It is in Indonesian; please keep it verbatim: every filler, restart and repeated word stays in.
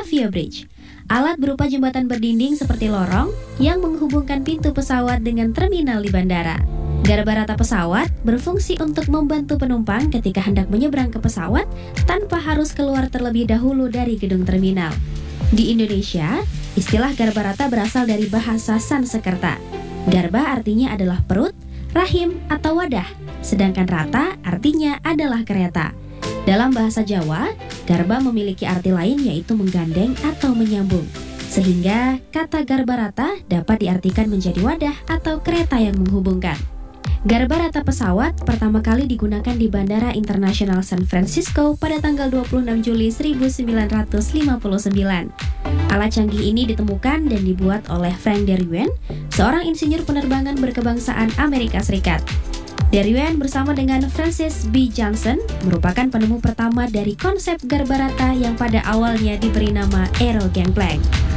Avia Bridge. Alat berupa jembatan berdinding seperti lorong yang menghubungkan pintu pesawat dengan terminal di bandara. Garba rata pesawat berfungsi untuk membantu penumpang ketika hendak menyeberang ke pesawat tanpa harus keluar terlebih dahulu dari gedung terminal. Di Indonesia, istilah garba rata berasal dari bahasa Sanskerta. Garba artinya adalah perut, rahim, atau wadah, sedangkan rata artinya adalah kereta. Dalam bahasa Jawa, garba memiliki arti lain yaitu menggandeng atau menyambung. Sehingga kata garba rata dapat diartikan menjadi wadah atau kereta yang menghubungkan. Garba rata pesawat pertama kali digunakan di Bandara Internasional San Francisco pada tanggal dua puluh enam Juli seribu sembilan ratus lima puluh sembilan. Alat canggih ini ditemukan dan dibuat oleh Frank Deruin, seorang insinyur penerbangan berkebangsaan Amerika Serikat. Deruin bersama dengan Francis B. Johnson merupakan penemu pertama dari konsep garba rata yang pada awalnya diberi nama Aero Gangplank.